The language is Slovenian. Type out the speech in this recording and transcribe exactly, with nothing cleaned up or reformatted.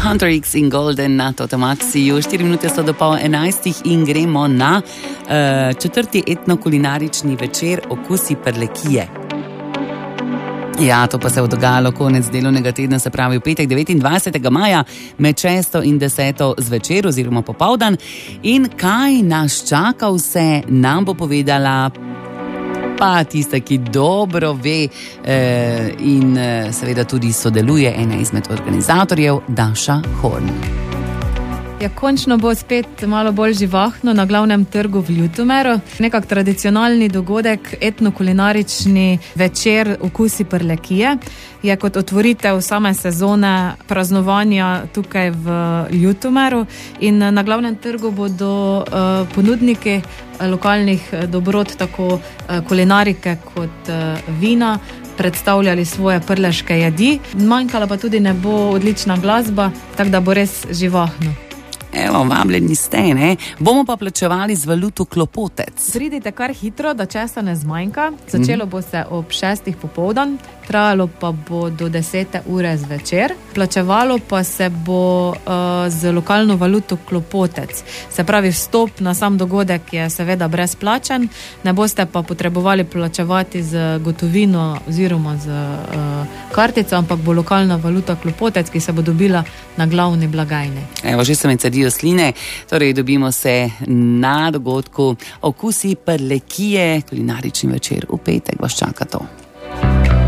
Hunter X in Golden na Totomaxiju. Štiri minute so do pol enajstih in gremo na uh, četrti etnokulinarični večer Okusi Prlekije. Ja, to pa se je dogajalo konec delovnega tedna, se pravi v petek devetindvajsetega maja med šesto in deseto zvečer oziroma popoldan. In kaj nas čaka vse, nam bo povedala pa tista, ki dobro ve eh, in eh, seveda tudi sodeluje, ena izmed organizatorjev, Daša Horn. Ja, končno bo spet malo bolj živahno na glavnem trgu v Ljutomeru. Nekak tradicionalni dogodek, etnokulinarični večer Okusi Prlekije je kot otvoritev same sezone praznovanja tukaj v Ljutomeru in na glavnem trgu bodo uh, ponudniki lokalnih dobrot, tako uh, kulinarike kot uh, vina, predstavljali svoje prleške jedi. Manjkala pa tudi ne bo odlična glasba, tako da bo res živahno. Evo, vabljeni ste, ne? Bomo pa plačevali z valuto klopotec. Pridite kar hitro, da česa ne zmanjka. Začelo mm. bo se ob šestih popoldan, trajalo pa bo do desete ure zvečer. Plačevalo pa se bo uh, z lokalno valuto klopotec. Se pravi, vstop na sam dogodek je seveda brezplačen, ne boste pa potrebovali plačevati z gotovino oziroma z uh, kartico, ampak bo lokalna valuta klopotec, ki se bo dobila na glavni blagajni. Evo, že se mi cedijo sline, torej dobimo se na dogodku Okusi Prlekije, kulinarični večer v petek, vas čaka to.